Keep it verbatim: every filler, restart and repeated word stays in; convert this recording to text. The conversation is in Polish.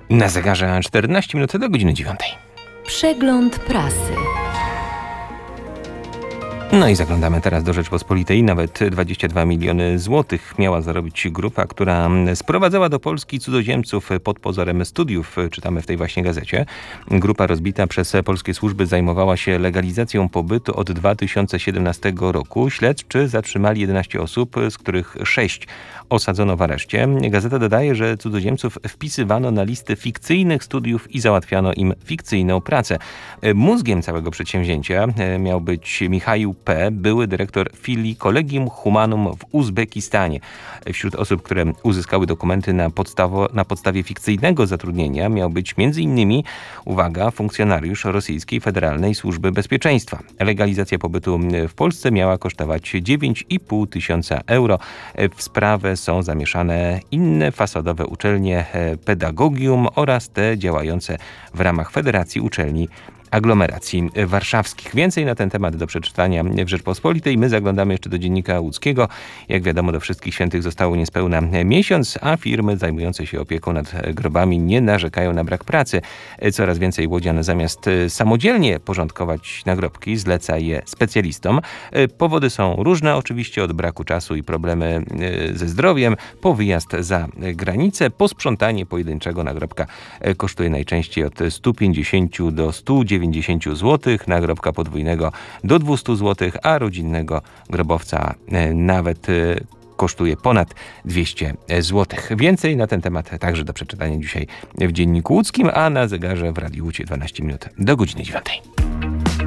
Na zegarze czternaście minut do godziny dziewiątej. Przegląd prasy. No i zaglądamy teraz do Rzeczpospolitej. Nawet dwadzieścia dwa miliony złotych miała zarobić grupa, która sprowadzała do Polski cudzoziemców pod pozorem studiów. Czytamy w tej właśnie gazecie. Grupa rozbita przez polskie służby zajmowała się legalizacją pobytu od dwa tysiące siedemnastego roku. Śledczy zatrzymali jedenaście osób, z których sześć osadzono w areszcie. Gazeta dodaje, że cudzoziemców wpisywano na listy fikcyjnych studiów i załatwiano im fikcyjną pracę. Mózgiem całego przedsięwzięcia miał być Michał P., były dyrektor filii Collegium Humanum w Uzbekistanie. Wśród osób, które uzyskały dokumenty na, podstawo, na podstawie fikcyjnego zatrudnienia miał być między innymi, uwaga, funkcjonariusz Rosyjskiej Federalnej Służby Bezpieczeństwa. Legalizacja pobytu w Polsce miała kosztować dziewięć i pół tysiąca euro. W sprawę są zamieszane inne fasadowe uczelnie Pedagogium oraz te działające w ramach Federacji Uczelni Aglomeracji Warszawskich. Więcej na ten temat do przeczytania w Rzeczpospolitej. My zaglądamy jeszcze do Dziennika Łódzkiego. Jak wiadomo, do Wszystkich Świętych zostało niespełna miesiąc, a firmy zajmujące się opieką nad grobami nie narzekają na brak pracy. Coraz więcej łodzian zamiast samodzielnie porządkować nagrobki zleca je specjalistom. Powody są różne, oczywiście od braku czasu i problemy ze zdrowiem, po wyjazd za granicę. Posprzątanie pojedynczego nagrobka kosztuje najczęściej od stu pięćdziesięciu do stu dziewięćdziesięciu złotych, nagrobka podwójnego do dwustu złotych, a rodzinnego grobowca nawet kosztuje ponad dwieście złotych. Więcej na ten temat także do przeczytania dzisiaj w Dzienniku Łódzkim, a na zegarze w Radiu Łódź dwanaście minut do godziny dziewiątej.